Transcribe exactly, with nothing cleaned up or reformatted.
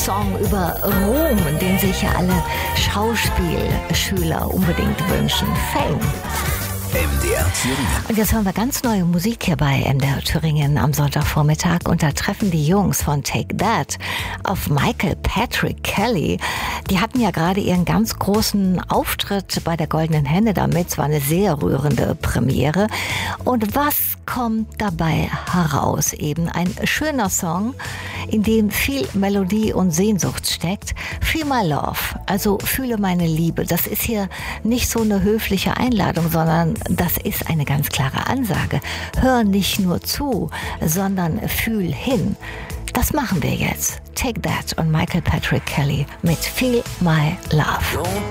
Song über Ruhm, den sich ja alle Schauspielschüler unbedingt wünschen. Fame. M D R Thüringen. Und jetzt hören wir ganz neue Musik hier bei M D R Thüringen am Sonntagvormittag. Und da treffen die Jungs von Take That auf Michael Patrick Kelly. Die hatten ja gerade ihren ganz großen Auftritt bei der Goldenen Henne damit. Es war eine sehr rührende Premiere. Und was kommt dabei heraus? Eben ein schöner Song, in dem viel Melodie und Sehnsucht steckt. Feel my love, also fühle meine Liebe. Das ist hier nicht so eine höfliche Einladung, sondern das ist eine ganz klare Ansage. Hör nicht nur zu, sondern fühl hin. Das machen wir jetzt. Take That und Michael Patrick Kelly mit Feel My Love. Don't